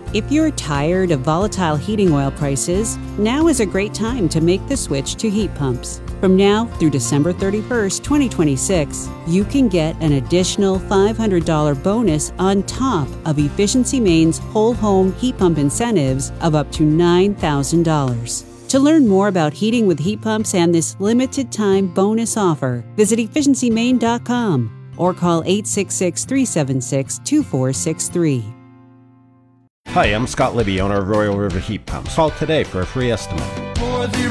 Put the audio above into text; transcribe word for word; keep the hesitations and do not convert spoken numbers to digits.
If you're tired of volatile heating oil prices, now is a great time to make the switch to heat pumps. From now through December thirty-first, twenty twenty-six, you can get an additional five hundred dollars bonus on top of Efficiency Maine's whole home heat pump incentives of up to nine thousand dollars. To learn more about heating with heat pumps and this limited time bonus offer, visit efficiency maine dot com or call eight six six, three seven six, two four six three. Hi, I'm Scott Libby, owner of Royal River Heat Pumps. Call today for a free estimate.